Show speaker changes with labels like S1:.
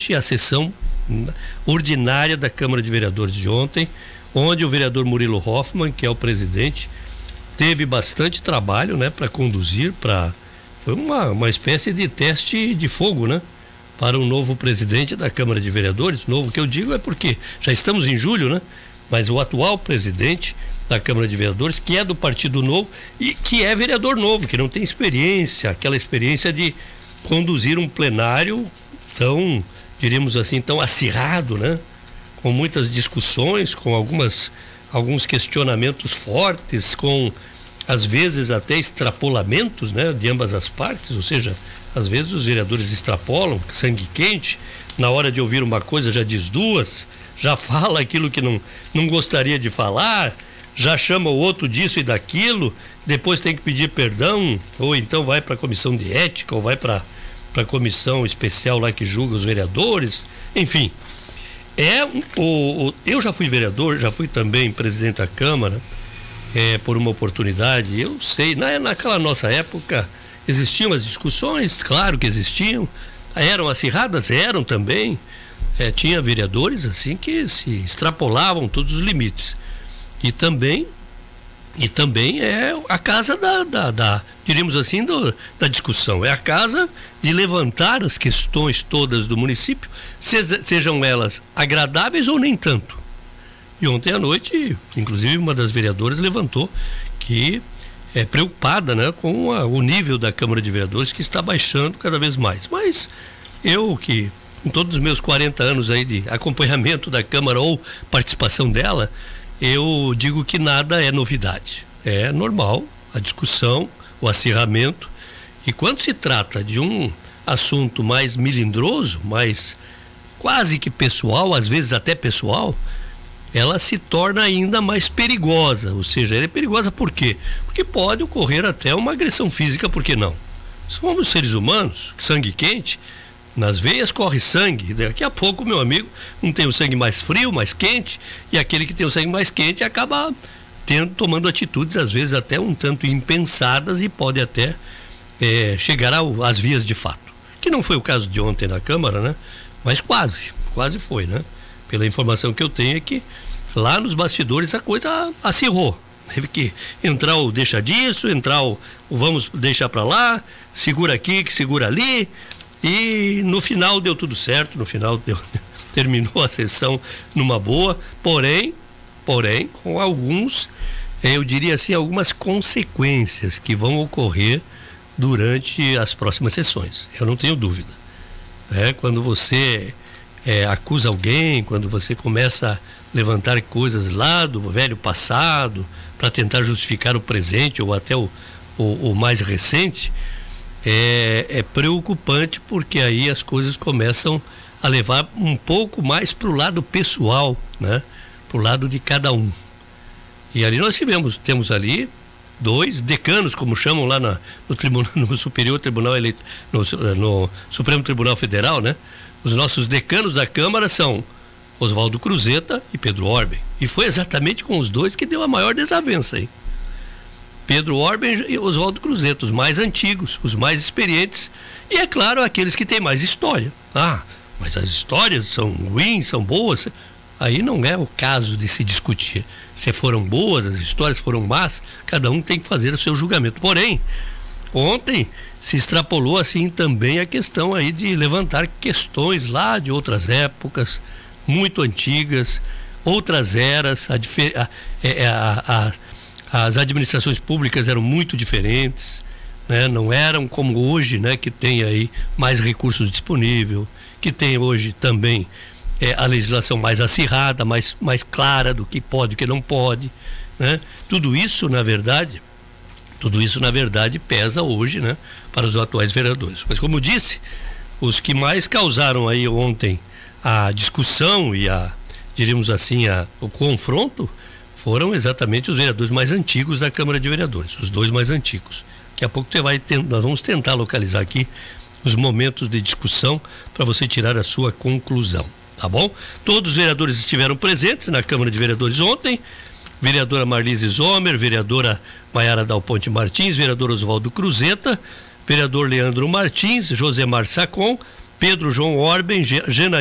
S1: a sessão ordinária da Câmara de Vereadores de ontem, onde o vereador Murilo Hoffmann, que é o presidente, teve bastante trabalho, né, para conduzir, foi uma espécie de teste de fogo, né, para o novo presidente da Câmara de Vereadores. Novo que eu digo é porque já estamos em julho, né, mas o atual presidente da Câmara de Vereadores, que é do Partido Novo e que é vereador novo, que não tem experiência, aquela experiência de conduzir um plenário tão, diríamos assim, tão acirrado, né? Com muitas discussões, com alguns questionamentos fortes, com às vezes até extrapolamentos, né? De ambas as partes, ou seja, às vezes os vereadores extrapolam, sangue quente, na hora de ouvir uma coisa já diz duas, já fala aquilo que não gostaria de falar, já chama o outro disso e daquilo, depois tem que pedir perdão, ou então vai para a comissão de ética, ou vai para a comissão especial lá que julga os vereadores, enfim. Eu já fui vereador, já fui também presidente da Câmara, por uma oportunidade. Eu sei, naquela nossa época existiam as discussões, claro que existiam, eram acirradas, eram também, tinha vereadores assim que se extrapolavam todos os limites. E também é a casa diríamos assim, da discussão. É a casa de levantar as questões todas do município, sejam elas agradáveis ou nem tanto. E ontem à noite, inclusive, uma das vereadoras levantou que é preocupada, né, com o nível da Câmara de Vereadores, que está baixando cada vez mais. Mas eu, que em todos os meus 40 anos aí de acompanhamento da Câmara ou participação dela, eu digo que nada é novidade. É normal a discussão, o acirramento, e quando se trata de um assunto mais melindroso, mais quase que pessoal, às vezes até pessoal, ela se torna ainda mais perigosa. Ou seja, ela é perigosa por quê? Porque pode ocorrer até uma agressão física, por que não? Somos seres humanos, sangue quente, nas veias corre sangue, daqui a pouco, meu amigo, um tem o sangue mais frio, mais quente, e aquele que tem o sangue mais quente acaba tomando atitudes, às vezes até um tanto impensadas, e pode até chegar às vias de fato. Que não foi o caso de ontem na Câmara, né? Mas quase foi, né? Pela informação que eu tenho é que lá nos bastidores a coisa acirrou. Teve que entrar o deixa disso, entrar o vamos deixar para lá, segura aqui, que segura ali. E no final deu tudo certo, terminou a sessão numa boa, porém, com alguns, eu diria assim, algumas consequências que vão ocorrer durante as próximas sessões, eu não tenho dúvida. Quando você acusa alguém, quando você começa a levantar coisas lá do velho passado para tentar justificar o presente ou até o mais recente, é preocupante, porque aí as coisas começam a levar um pouco mais para o lado pessoal, né? Para o lado de cada um. E ali nós temos ali 2 decanos, como chamam lá no Superior Tribunal no Supremo Tribunal Federal, né? Os nossos decanos da Câmara são Oswaldo Cruzeta e Pedro Orben. E foi exatamente com os dois que deu a maior desavença aí. Pedro Orben e Oswaldo Cruzeta, os mais antigos, os mais experientes, e é claro, aqueles que têm mais história. Mas as histórias são ruins, são boas, aí não é o caso de se discutir. Se foram boas, as histórias foram más, cada um tem que fazer o seu julgamento. Porém, ontem se extrapolou assim também a questão aí de levantar questões lá de outras épocas, muito antigas, outras eras, as administrações públicas eram muito diferentes, né? Não eram como hoje, né? Que tem aí mais recursos disponíveis, que tem hoje também a legislação mais acirrada, mais clara do que pode e o que não pode, né? Tudo isso, na verdade, pesa hoje, né? Para os atuais vereadores. Mas como eu disse, os que mais causaram aí ontem a discussão e diríamos assim, o confronto, foram exatamente os vereadores mais antigos da Câmara de Vereadores, os 2 mais antigos. Daqui a pouco nós vamos tentar localizar aqui os momentos de discussão para você tirar a sua conclusão, tá bom? Todos os vereadores estiveram presentes na Câmara de Vereadores ontem, vereadora Marlise Zomer, vereadora Maiara Dal Ponte Martins, vereador Oswaldo Cruzeta, vereador Leandro Martins, Josemar Sacon, Pedro João Orben,